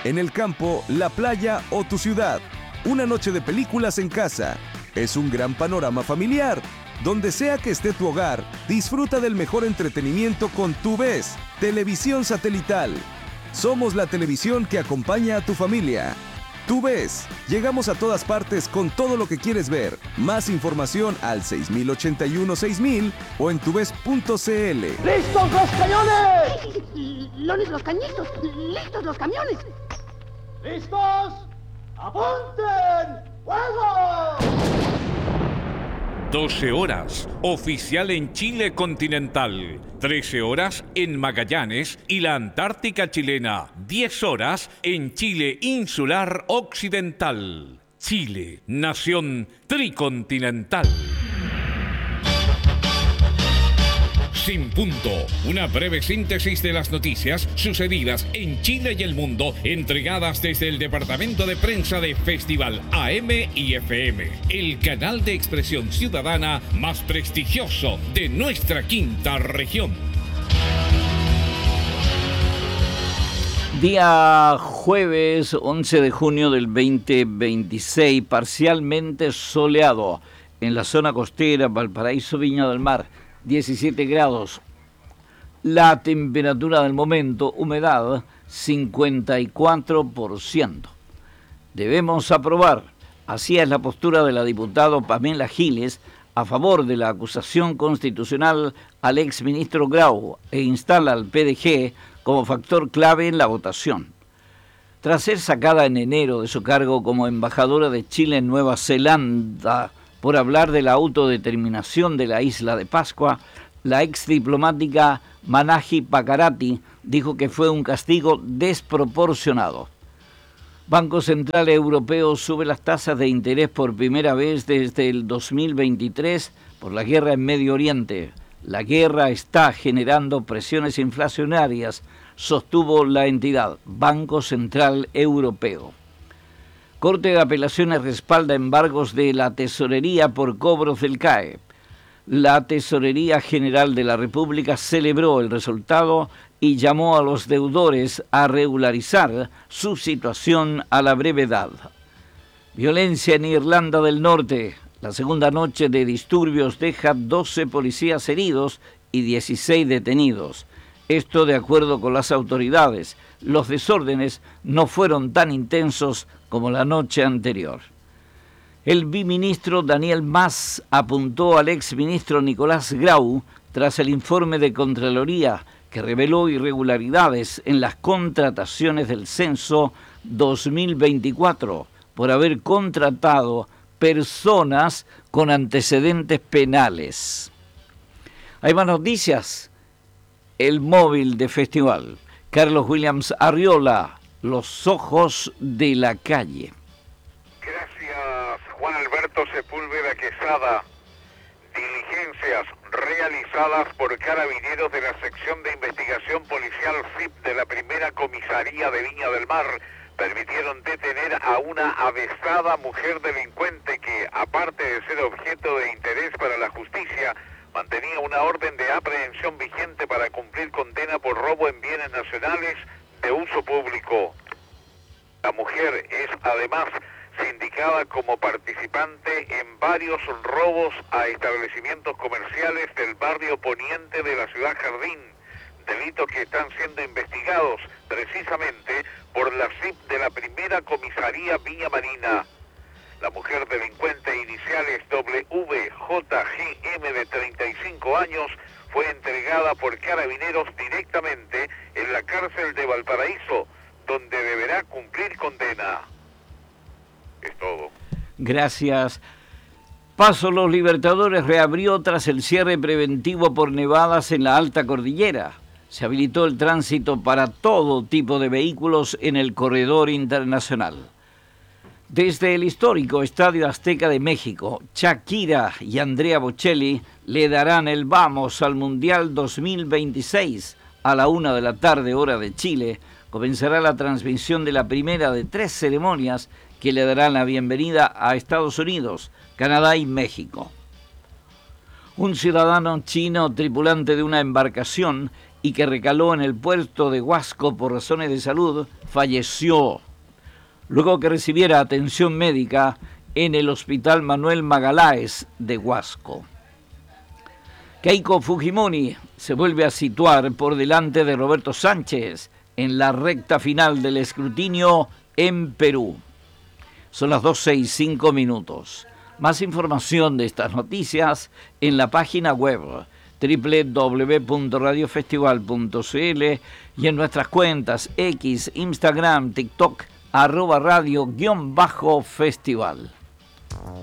en el campo, la playa o tu ciudad. Una noche de películas en casa. Es un gran panorama familiar. Donde sea que esté tu hogar, disfruta del mejor entretenimiento con TUVES, televisión satelital. Somos la televisión que acompaña a tu familia. TUVES, llegamos a todas partes con todo lo que quieres ver. Más información al 6081-6000 o en tuves.cl. ¡Listos los cañones! ¡Lones los cañitos! ¡Listos los camiones! ¡Listos! ¡Apunten! ¡Fuego! 12 horas, oficial en Chile continental, 13 horas en Magallanes y la Antártica chilena, 10 horas en Chile insular occidental. Chile, nación tricontinental. Sin punto, una breve síntesis de las noticias sucedidas en Chile y el mundo, entregadas desde el departamento de prensa de Festival AM y FM, el canal de expresión ciudadana más prestigioso de nuestra quinta región. Día jueves 11 de junio del 2026, parcialmente soleado en la zona costera, Valparaíso, Viña del Mar. 17 grados. La temperatura del momento, humedad 54%. Debemos aprobar. Así es la postura de la diputada Pamela Giles a favor de la acusación constitucional al exministro Grau e instala al PDG como factor clave en la votación. Tras ser sacada en enero de su cargo como embajadora de Chile en Nueva Zelanda por hablar de la autodeterminación de la isla de Pascua, la exdiplomática Manahi Pakarati dijo que fue un castigo desproporcionado. Banco Central Europeo sube las tasas de interés por primera vez desde el 2023 por la guerra en Medio Oriente. La guerra está generando presiones inflacionarias, sostuvo la entidad Banco Central Europeo. Corte de Apelaciones respalda embargos de la Tesorería por cobros del CAE. La Tesorería General de la República celebró el resultado y llamó a los deudores a regularizar su situación a la brevedad. Violencia en Irlanda del Norte. La segunda noche de disturbios deja 12 policías heridos y 16 detenidos. Esto de acuerdo con las autoridades. Los desórdenes no fueron tan intensos como la noche anterior. El biministro Daniel Mas apuntó al exministro Nicolás Grau tras el informe de Contraloría que reveló irregularidades en las contrataciones del censo 2024 por haber contratado personas con antecedentes penales. Hay más noticias. El móvil de festival. Carlos Williams Arriola, los ojos de la calle. Gracias, Juan Alberto Sepúlveda Quesada. Diligencias realizadas por carabineros de la sección de investigación policial FIP de la primera comisaría de Viña del Mar permitieron detener a una avesada mujer delincuente que, aparte de ser objeto de interés para la justicia, mantenía una orden de aprehensión vigente para cumplir condena por robo en bienes nacionales de uso público. La mujer es además sindicada como participante en varios robos a establecimientos comerciales del barrio poniente de la ciudad Jardín, delitos que están siendo investigados precisamente por la CIP de la primera comisaría Viña Marina. La mujer delincuente, iniciales WJGM de 35 años, fue entregada por carabineros directamente en la cárcel de Valparaíso, donde deberá cumplir condena. Es todo. Gracias. Paso Los Libertadores reabrió tras el cierre preventivo por nevadas en la alta cordillera. Se habilitó el tránsito para todo tipo de vehículos en el corredor internacional. Desde el histórico Estadio Azteca de México, Shakira y Andrea Bocelli le darán el vamos al Mundial 2026. A la 1 de la tarde, hora de Chile, comenzará la transmisión de la primera de 3 ceremonias que le darán la bienvenida a Estados Unidos, Canadá y México. Un ciudadano chino tripulante de una embarcación y que recaló en el puerto de Huasco por razones de salud, falleció luego que recibiera atención médica en el Hospital Manuel Magaláes de Huasco. Keiko Fujimori se vuelve a situar por delante de Roberto Sánchez en la recta final del escrutinio en Perú. Son las 12:05. Más información de estas noticias en la página web www.radiofestival.cl y en nuestras cuentas X, Instagram, TikTok, @radio_festival.